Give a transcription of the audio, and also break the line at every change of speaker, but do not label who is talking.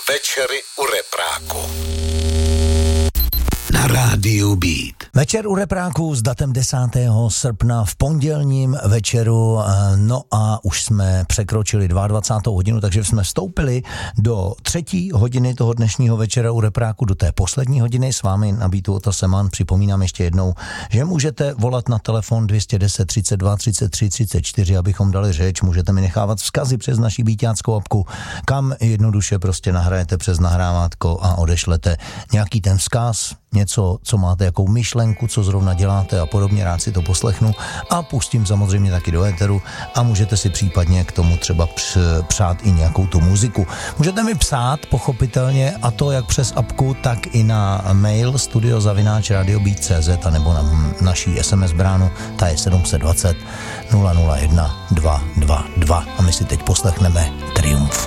Večery u repráku na rádiu Beat.
Večer u repráku s datem 10. srpna v pondělním večeru, no a už jsme překročili 22. hodinu, takže jsme vstoupili do 3. hodiny toho dnešního večera u repráku, do té poslední hodiny. S vámi na Beatu Ota Seman. Připomínám ještě jednou, že můžete volat na telefon 210 32 33 34, abychom dali řeč. Můžete mi nechávat vzkazy přes naši beatáckou apku, kam jednoduše prostě nahrajete přes nahrávátko a odešlete nějaký ten vzkaz, něco, co máte, jakou myšlenku, co zrovna děláte a podobně, rád si to poslechnu a pustím samozřejmě taky do éteru a můžete si případně k tomu třeba přát i nějakou tu muziku. Můžete mi psát, pochopitelně, a to jak přes apku, tak i na mail studio@radiobeat.cz a nebo na naší SMS bránu, ta je 720 001 222 a my si teď poslechneme Triumf.